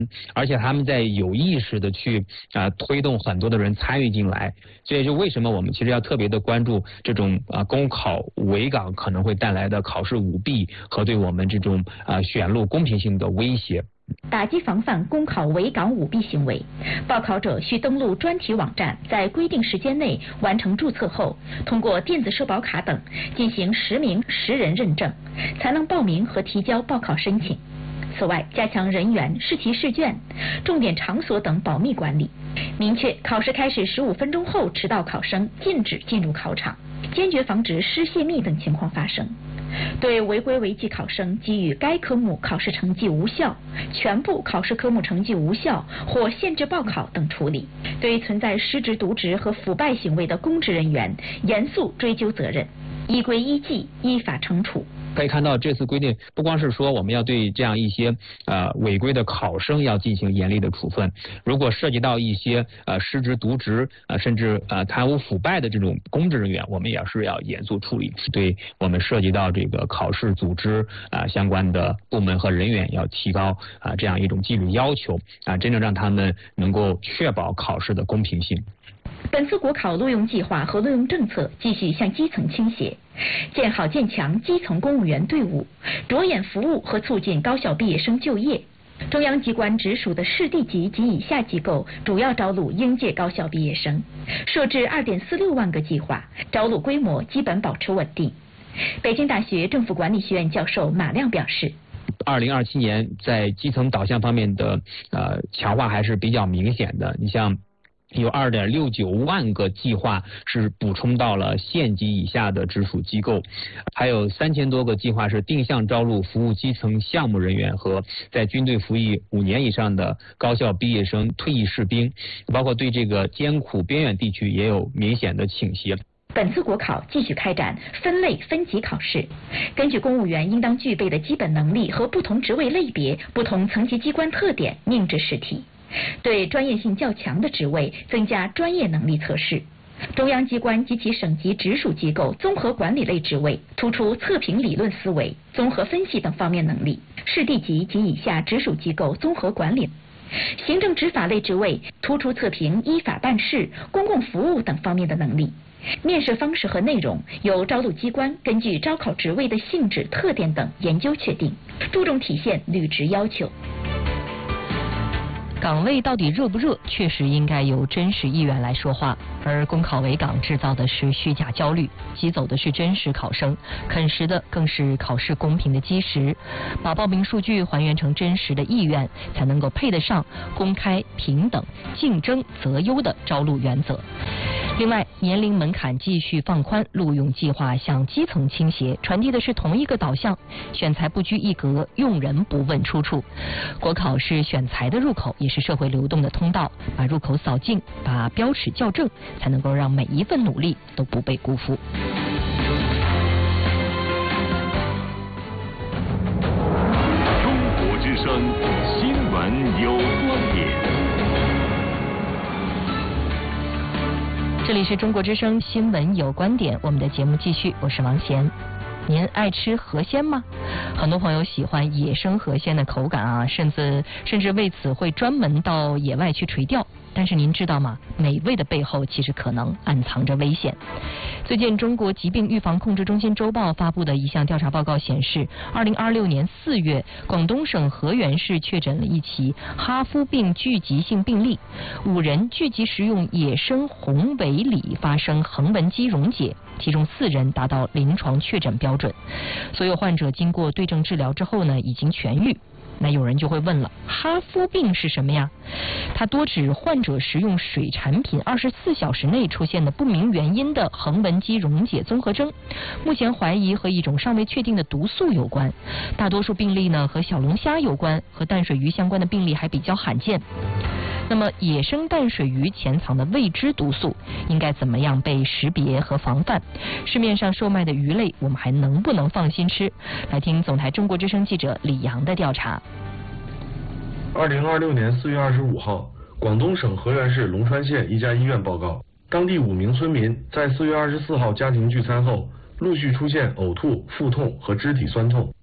而且他们在有意识的去推动很多的人参与进来，这也就为什么我们其实要特别的关注这种公考围岗可能会带来的考试舞弊和对我们这种选录公平性的威胁。 打击防范公考围岗舞弊行为，报考者需登录专题网站，在规定时间内完成注册后，通过电子社保卡等进行实名实人认证，才能报名和提交报考申请。此外，加强人员、试题试卷、重点场所等保密管理，明确考试开始15分钟后迟到考生禁止进入考场，坚决防止失泄密等情况发生。对违规违纪考生给予该科目考试成绩无效、全部考试科目成绩无效或限制报考等处理。对存在失职渎职和腐败行为的公职人员，严肃追究责任，依规依纪依法惩处。 可以看到，这次规定不光是说我们要对这样一些违规的考生要进行严厉的处分，如果涉及到一些失职渎职甚至贪污腐败的这种公职人员，我们也是要严肃处理。对我们涉及到这个考试组织相关的部门和人员要提高这样一种纪律要求真正让他们能够确保考试的公平性。 本次国考录用计划和录用政策继续向基层倾斜，建好建强基层公务员队伍，着眼服务和促进高校毕业生就业。中央机关直属的市地级及以下机构主要招录应届高校毕业生，设置2.46万个计划，招录规模基本保持稳定。北京大学政府管理学院教授马亮表示 ，2027年在基层导向方面的强化还是比较明显的。你像有2.69万个计划是补充到了县级以下的直属机构，还有3000多个计划是定向招录服务基层项目人员和在军队服役5年以上的高校毕业生、退役士兵，包括对这个艰苦边远地区也有明显的倾斜。 本次国考继续开展分类分级考试，根据公务员应当具备的基本能力和不同职位类别、不同层级机关特点命制试题。对专业性较强的职位增加专业能力测试。中央机关及其省级直属机构综合管理类职位突出测评理论思维、综合分析等方面能力，市地级及以下直属机构综合管理。行政执法类职位突出测评依法办事、公共服务等方面的能力。面试方式和内容由招录机关根据招考职位的性质、特点等研究确定，注重体现履职要求。 岗位到底热不热，确实应该由真实意愿来说话，而公考围岗制造的是虚假焦虑，挤走的是真实考生，啃食的更是考试公平的基石。把报名数据还原成真实的意愿，才能够配得上公开、平等、竞争、择优的招录原则。另外，年龄门槛继续放宽，录用计划向基层倾斜，传递的是同一个导向：选才不拘一格，用人不问出处。国考是选才的入口，也是社会流动的通道。把入口扫净，把标尺校正，才能够让每一份努力都不被辜负。 中国之声新闻有观点。 这里是中国之声新闻有观点，我们的节目继续，我是王贤。您爱吃河鲜吗？很多朋友喜欢野生河鲜的口感啊，甚至为此会专门到野外去垂钓。但是您知道吗？美味的背后其实可能暗藏着危险。最近，中国疾病预防控制中心周报发布的一项调查报告显示，2026年4月，广东省河源市确诊了一起哈夫病聚集性病例，5人聚集食用野生红尾鲤发生横纹肌溶解，其中4人达到临床确诊标准。所有患者经过对症治疗之后呢，已经痊愈。那有人就会问了，哈夫病是什么呀？它多指患者食用水产品24小时内出现的不明原因的横纹肌溶解综合征，目前怀疑和一种尚未确定的毒素有关。大多数病例呢和小龙虾有关，和淡水鱼相关的病例还比较罕见。那么野生淡水鱼潜藏的未知毒素应该怎么样被识别和防范？市面上售卖的鱼类我们还能不能放心吃？来听总台中国之声记者李阳的调查。 2026年4月25号，广东省河源市龙川县一家医院报告，当地5名村民在4月24号家庭聚餐后，陆续出现呕吐、腹痛和肢体酸痛。